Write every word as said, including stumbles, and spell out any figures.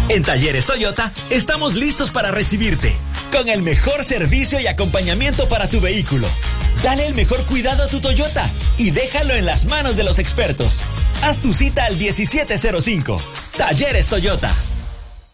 En Talleres Toyota estamos listos para recibirte con el mejor servicio y acompañamiento para tu vehículo. Dale el mejor cuidado a tu Toyota y déjalo en las manos de los expertos. Haz tu cita al diecisiete cero cinco. Talleres Toyota.